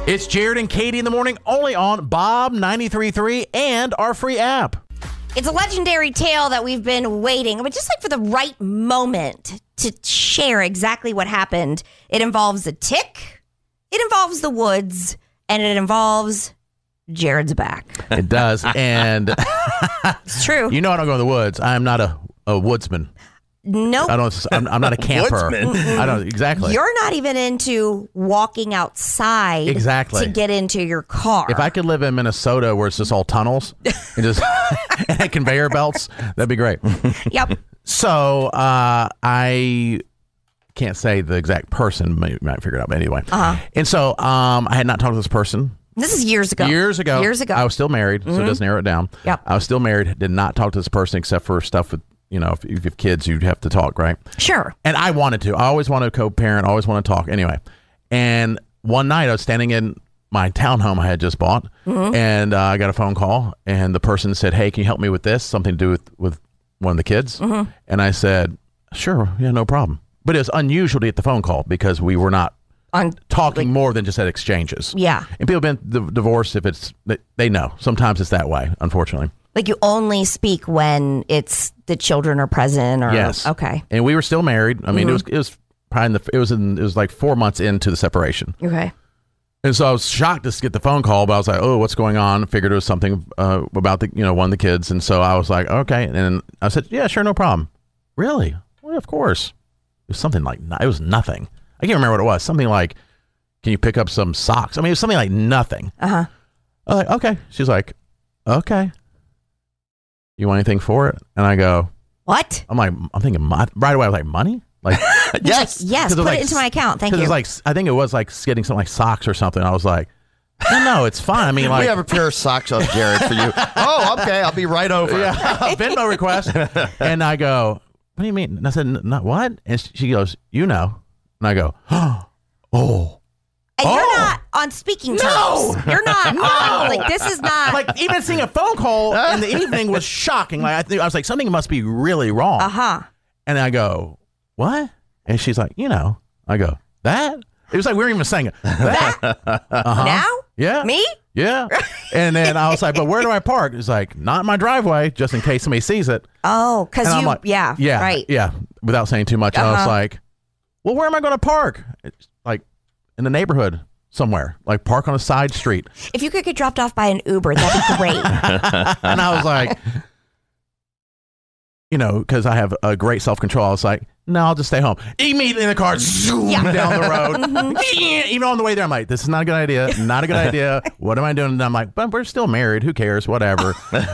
It's Jared and Katie in the morning, only on Bob 93.3 and our free app. It's a legendary tale that we've been waiting, but just like for the right moment to share exactly what happened. It involves a tick, it involves the woods, and it involves Jared's back. It does, and It's true. you know I don't go in the woods. I'm not a woodsman. Nope. I'm not a camper. Woodsman. I don't exactly. You're not even into walking outside Exactly. to get into your car. If I could live in Minnesota where it's just all tunnels and just and conveyor belts, that'd be great. Yep. So I can't say the exact person. You might figure it out, but anyway. And so I had not talked to this person. This is years ago. Years ago. I I was still married, so it does narrow it down. Yep. I was still married, did not talk to this person except for stuff with, if you have kids, you'd have to talk, right? Sure. And I wanted to. I always wanted to co-parent, always want to talk. Anyway. And one night I was standing in my townhome I had just bought, and I got a phone call, and the person said, "Hey, can you help me with this? Something to do with one of the kids?" And I said, "Sure, yeah, no problem." But it was unusual to get the phone call because we were not talking more than just at exchanges. Yeah. And people have been divorced if it's, they know. Sometimes it's that way, unfortunately. Like you only speak when it's the children are present or Yes. Okay. And we were still married. I mean, it was probably it was like 4 months into the separation. Okay. And so I was shocked to get the phone call, but I was like, "Oh, what's going on?" Figured it was something about the one of the kids. And so I was like, "Okay." And I said, "Yeah, sure, no problem." Really? Well, of course. It was something like it was nothing. I can't remember what it was. Something like, "Can you pick up some socks?" I mean, it was something like nothing. I was like, "Okay." She's like, "Okay. You want anything for it?" And I go, What? I'm thinking right away. I was like, "Money?" Like, Yes. Yes. Put it into my account. Thank you. It was like, I think it was like getting something like socks or something. I was like, no, it's fine. I mean, like, We have a pair of socks up, Jared, for you. Oh, okay. I'll be right over. yeah, Venmo request. And I go, "What do you mean?" And I said, "Not what?" And she goes, "You know." And I go, "Oh." And you're not on speaking terms. You're not on, like, this is not. Like, even seeing a phone call in the evening was shocking. Like, I was like, something must be really wrong. And I go, "What?" And she's like, I go, "That?" It was like we weren't even saying it. That? Now? Yeah. Me? Yeah. And then I was like, "But where do I park?" It's like, "Not in my driveway, just in case somebody sees it." Oh, because And I'm you, like, yeah, right. Yeah. Without saying too much. I was like, "Well, where am I going to park?" It's like in the neighborhood somewhere, like park on a side street. If you could get dropped off by an Uber, that'd be great. And I was like, because I have a great self-control, I was like, "No, I'll just stay home." Immediately in the car, zoom down the road. Even on the way there, I'm like, "This is not a good idea. Not a good idea. What am I doing?" And I'm like, "But we're still married. Who cares? Whatever."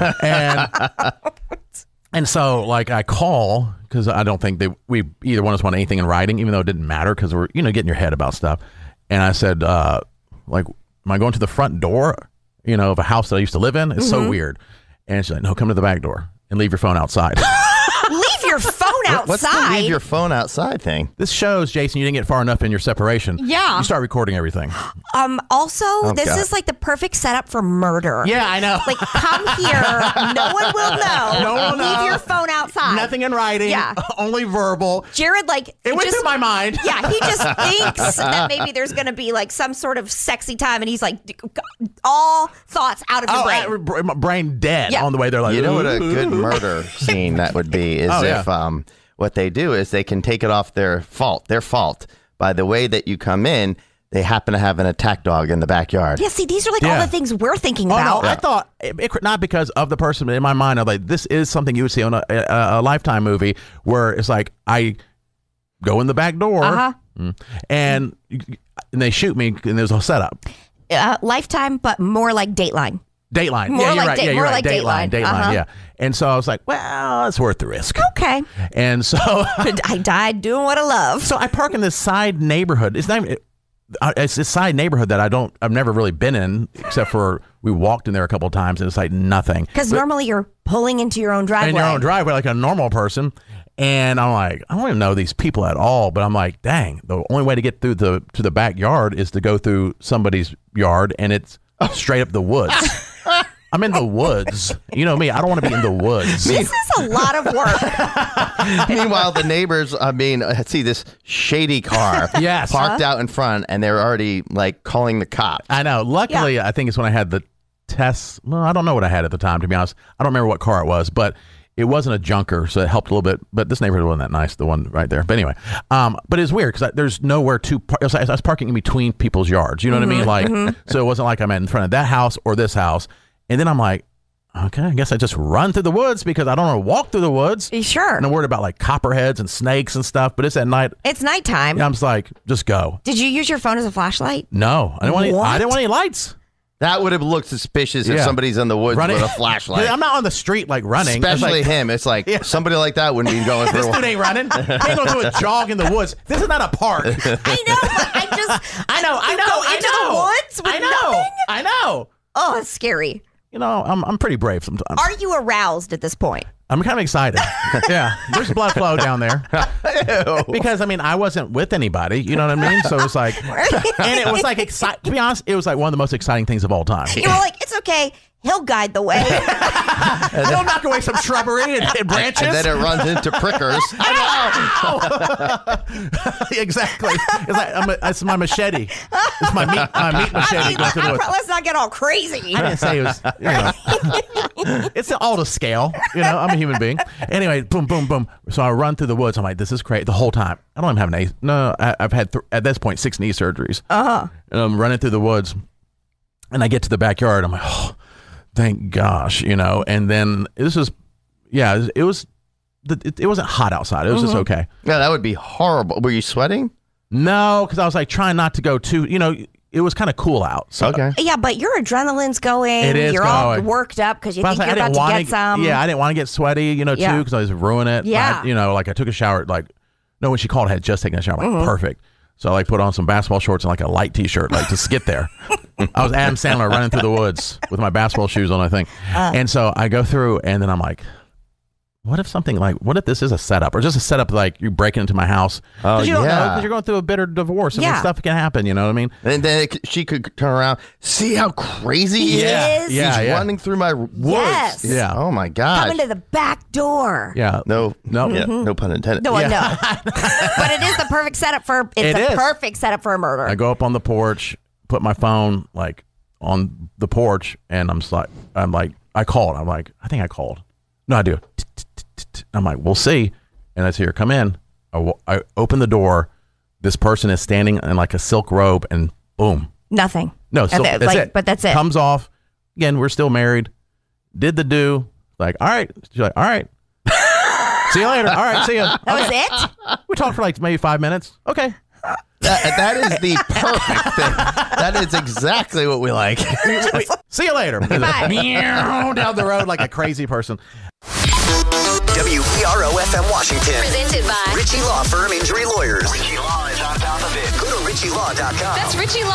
And so, like, I call because I don't think we either one of us want anything in writing, even though it didn't matter because we're getting your head about stuff. And I said, "Like, am I going to the front door, of a house that I used to live in? It's so weird." And she's like, "No, come to the back door and leave your phone outside." Leave your phone outside. What's the leave your phone outside thing? This shows, Jason, you didn't get far enough in your separation. Yeah. You start recording everything. Also, this God. is like the perfect setup for murder. Yeah, I know. Like, come here. No one will know. No one will Leave know. your phone outside. Nothing in writing. Yeah. Only verbal. Jared, like, It went through my mind. Yeah, he just thinks that maybe there's going to be like some sort of sexy time, and he's like, all thoughts out of your brain. My brain dead Yeah. on the way there. Like, You know what a "Ooh." good murder scene that would be is Oh, if what they do is they can take it off their fault by the way that you come in. They happen to have an attack dog in the backyard. Yeah, see, these are like all the things we're thinking Oh, about. no, I thought, not because of the person, but in my mind, I'm like, this is something you would see on a Lifetime movie where it's like, I go in the back door and they shoot me and there's a setup. Lifetime, but more like Dateline. Dateline. More Yeah, you're like right. da- Yeah, you're more right. like Dateline. Dateline, yeah. And so I was like, well, it's worth the risk. Okay. And so I died doing what I love. So I park in this side neighborhood. It's not even, it's this side neighborhood that I've never really been in, except for we walked in there a couple of times and it's like nothing. Because normally you're pulling into your own driveway. In your own driveway like a normal person. And I'm like, I don't even know these people at all. But I'm like, dang, the only way to get through to the backyard is to go through somebody's yard, and it's straight up the woods. I'm in the woods. You know me. I don't want to be in the woods. This is a lot of work. Meanwhile, the neighbors, see this shady car Yes. parked out in front, and they're already like calling the cops. I know. Luckily, I think it's when I had the test. Well, I don't know what I had at the time, to be honest. I don't remember what car it was, but it wasn't a junker, so it helped a little bit. But this neighborhood wasn't that nice, the one right there. But anyway, but it's weird because there's nowhere to park. I was parking in between people's yards. You know what I mean? Like, so it wasn't like I'm in front of that house or this house. And then I'm like, okay, I guess I just run through the woods because I don't want to walk through the woods. Sure. And I'm worried about like copperheads and snakes and stuff. But it's at night. It's nighttime. I'm just like, just go. Did you use your phone as a flashlight? No, I didn't want any. What? I didn't want any lights. That would have looked suspicious if Yeah. somebody's in the woods Running with a flashlight. I'm not on the street like running. Especially It's like, him. It's like somebody like that wouldn't be going this through. dude ain't running. He ain't gonna do a jog in the woods. This is not a park. I know, but I know. go into the woods with nothing? I know. Oh, it's scary. You know, I'm pretty brave sometimes. Are you aroused at this point? I'm kind of excited. Yeah, there's blood flow down there. Because I mean, I wasn't with anybody. You know what I mean? So it was like, and it was like to be honest, it was like one of the most exciting things of all time. You were like, it's okay. He'll guide the way. He'll knock away some shrubbery and branches. And then it runs into prickers. Exactly. It's like it's my machete. It's my meat machete going through the woods. Let's not get all crazy. I didn't say it was. You know, it's all to scale. You know, I'm a human being. Anyway, boom, boom, boom. So I run through the woods. I'm like, this is great. The whole time. I don't even have an knee. No, I've had at this point 6 knee surgeries. And I'm running through the woods, and I get to the backyard. I'm like, oh, thank gosh, you know. And then this was, it was. It wasn't hot outside. It was just okay. Yeah, that would be horrible. Were you sweating? No, because I was like trying not to go too. You know, it was kind of cool out. So. Okay. Yeah, but your adrenaline's going. It is You're all going. worked up because you But I think was like, you're I didn't about to wanna get some. Yeah, I didn't want to get sweaty, you know, Yeah. too, because I was ruin it. Yeah. But, you know, like I took a shower, like, no, when she called, I had just taken a shower. I'm like, perfect. So I like put on some basketball shorts and like a light t-shirt, like to get there. I was Adam Sandler running through the woods with my basketball shoes on, I think. And so I go through, and then I'm like, what if this is a setup, or just a setup like you're breaking into my house? Because you don't know, because you're going through a bitter divorce. I mean, stuff can happen, you know what I mean? And then she could turn around, see how crazy he is. He's Yeah. running through my woods. Yes. Yeah. Oh my gosh. Coming to the back door. Yeah. No. No. Yeah, no pun intended. No, no. But it is the perfect setup for. It is. Perfect setup for a murder. I go up on the porch, put my phone like on the porch, and I called. I'm like, I think I called. No, I do. I'm like, we'll see. And I see her come in. I open the door. This person is standing in like a silk robe, and boom. Nothing. No, silk, And that's it. But that's it. Comes off. Again, we're still married. Did the do. Like, all right. She's like, all right. See you later. All right, see ya. That was it? We talked for like maybe 5 minutes. Okay. That is the perfect thing. That is exactly what we like. See you later. Meow, down the road like a crazy person. WERO-FM Washington. Presented by Ritchie Law Firm Injury Lawyers. Ritchie Law is on top of it. Go to RitchieLaw.com. That's Ritchie Law.